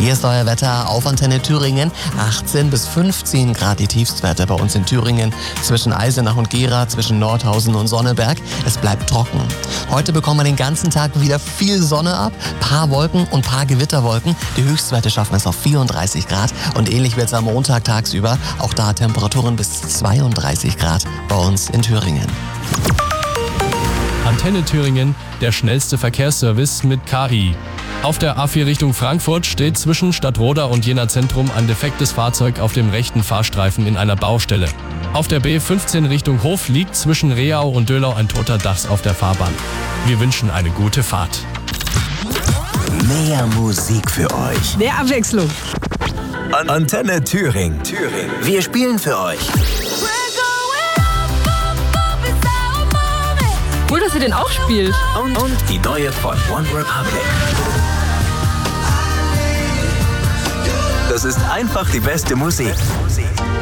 Hier ist euer Wetter auf Antenne Thüringen. 18 bis 15 Grad die Tiefstwerte bei uns in Thüringen. Zwischen Eisenach und Gera, zwischen Nordhausen und Sonneberg. Es bleibt trocken. Heute bekommen wir den ganzen Tag wieder viel Sonne ab. Paar Wolken und paar Gewitterwolken. Die Höchstwerte schaffen es auf 34 Grad. Und ähnlich wird es am Montag tagsüber. Auch da Temperaturen bis 32 Grad bei uns in Thüringen. Antenne Thüringen, der schnellste Verkehrsservice mit KI. Auf der A4 Richtung Frankfurt steht zwischen Stadtroda und Jena Zentrum ein defektes Fahrzeug auf dem rechten Fahrstreifen in einer Baustelle. Auf der B15 Richtung Hof liegt zwischen Reau und Dölau ein toter Dachs auf der Fahrbahn. Wir wünschen eine gute Fahrt. Mehr Musik für euch. Mehr Abwechslung. Antenne Thüringen. Wir spielen für euch. Cool, dass ihr den auch spielt. Und die neue von One Republic. Das ist einfach die beste Musik.